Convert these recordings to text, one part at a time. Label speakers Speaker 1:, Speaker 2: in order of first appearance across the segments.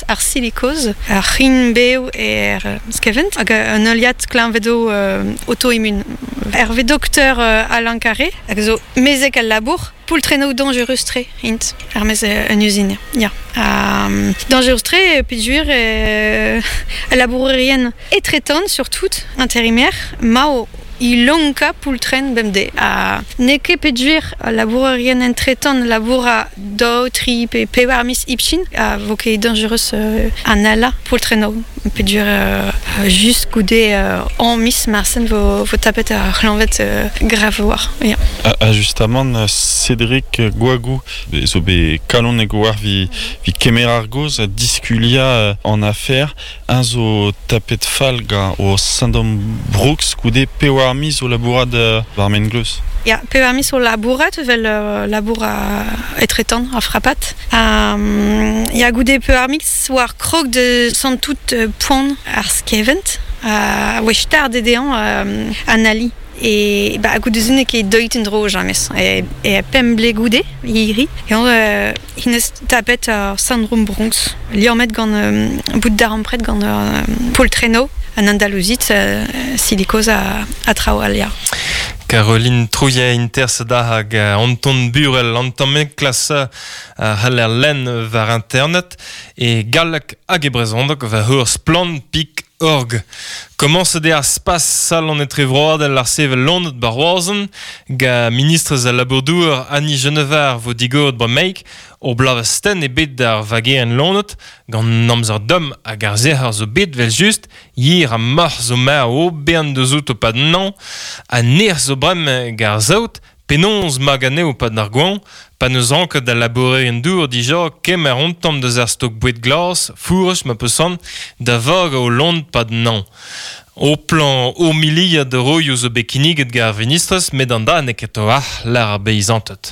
Speaker 1: ar silicose, ar rin beo e skevent, hag un oliat klanvedo auto-immun. Hervé docteur Alain Carré, hag zo mezek al labour, pour le traîneau dangereux très int armez une usine ya dangereux très péduire labourerienne et traitant surtout intérimaire mao ilonka pour le train bmd a neke péduire labourerienne en traitant laboura d'autri pe warmis ipchin a voké dangereux anala pour le traîneau péduire juste coudé en miss marsen vos tapettes à l'envette grave voir ya
Speaker 2: justement Cédric Guagou, so be kalon ego war vi kemerargoz disculia en affaire un zo tapet falga au syndrome Brooks coude pewarmis au labourad varmen gleus.
Speaker 1: Ja, pewarmis au labourad vel laboura etretan a frappat. Ja goude pewarmis war krog de sans tout point ar skevent wechtar dedean anali. Et bah goude zune ke doit in dro jamais et pemble goude iri et on hines tapet syndrome Bronx li en met gant bout d'ar pret gant Paul Traîneau en Andalousie silicose à Trawalia.
Speaker 3: Caroline Trouillet interseda hag Anton Burel antamen klassa haller len var internet et galak hag ebrezondok va heur splan pik org. Commence de spas sal en etrevroad l'arsev Lond barwazen ga ministres a labourdour Annie Genevar vo digod brameik o blavasten e bet d'ar vage en Londot gant namzer dom a garze ar zo bet vel just yir a mar zo ma o bean de zout o pad nan a ner zo brem gar zout penonz magane o pad nar gwan pa neus anket da labourer en dour dija kemer ontam deus ar stok bouet glas fourech ma peusant da vag o Lond pad nan. Au plan o miliya de roi zo bekiniget gar ministres met an da neket o l'ar beizantet.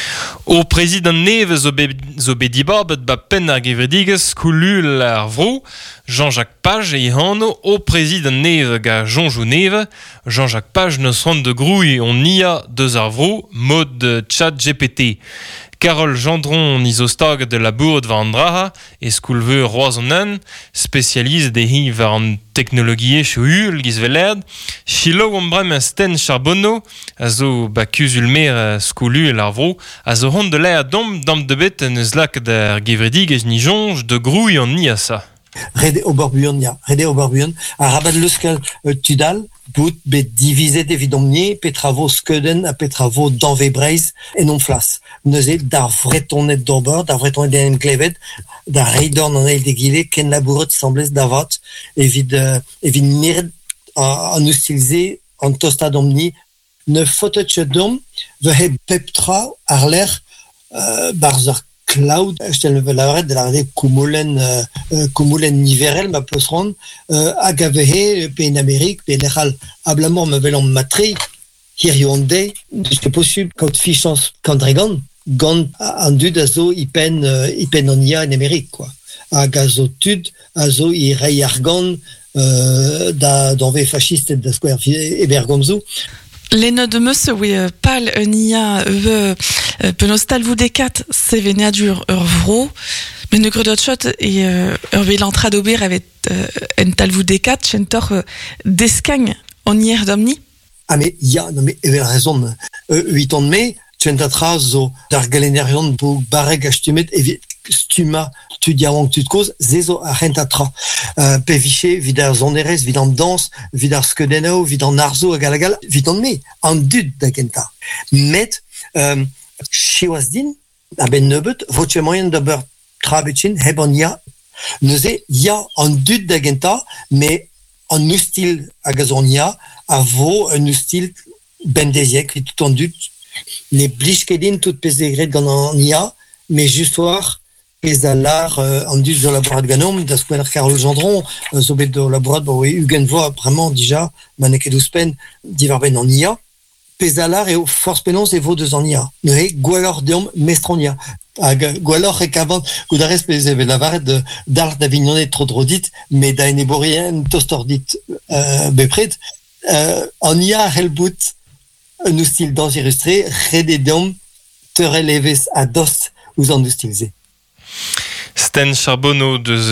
Speaker 3: O président neve zo be dibabet ba pen ar gevredigez koulul ar vro Jean-Jacques Page e hano o président neve ga jonjou neve Jean-Jacques Page neus ran de grouille on ia deus ar vro mod chat GPT. Carole Gendron nisostag de la bourde va andraha et skoulveu roazonan spécialise de hi va an technologie chouul gizvelerd chilo ombrem Sten Charbonneau a zo ba kuzulmer skoulu l'arvro a zo hon de l'air dom de bet neus lak d'ar gevredigez ni jonge de grouille en ni a sa.
Speaker 4: Rede oberbuon, a rabat l'euskal tudal, bout bet diviset evidomnie, petravo skeden a petravo danve breiz, et non flas. Neuze d'ar vretonet d'ober, d'ar vretonet d'en glevet, d'ar reidorn an el degile, ken labouret semblez d'avat, evit mired an ustilze an tostad omni, ne fotet dom, vehe peptra ar l'air barzer cloud, je te la arrête de la regarder kumulen niverel ma peusron agavehe pe en Amérique pe lechal ablamor me velon matri hirionde c'est possible quand fichance kandregan gant an dud azo ipen on ia en Amérique quoi agazo tud azo i reiargan da d'enve fasciste de square ebergomzo.
Speaker 5: Lena de meus oui pal un ia penostal vous decat sevenadur vro mais ne gredot shot et l'entrade ober avec en tal vous decat chentor d'escagne en hier domni.
Speaker 4: Ah mais il y a non mais il avait raison 8 ans de mai chentatra zo dar galenerion bu bareg astumet et stuma tu diamant tu te cause zezo a rentatra peviché vidar zoneres vidant danse vidar skedeno vidant narzo galagal vidant me en dud d'agenta met chiwasdin a ben nebet voce moyen d'ober trabechin hebonia neuze ya en dud d'agenta mais en ustil agazonia avo un ustil ben desiek tout en dud les bliskedin tout pesegret gant nia mais juste voir pesalar en dud de laborat ganom da square Carole Gendron zobet de laborat bo ugen voix vraiment déjà manekeduspen diverben en nia pesalar et force penons et vos deux en nia ne gwalor deom mestronia gwalor rekavant goudares pezeve la varet de d'art d'Avignonet trop drodit mais da eneborien tostordit bepred en nia helbout un style dans illustré rededom te releves à dos ou en stylisé.
Speaker 3: Sten Charbonneau de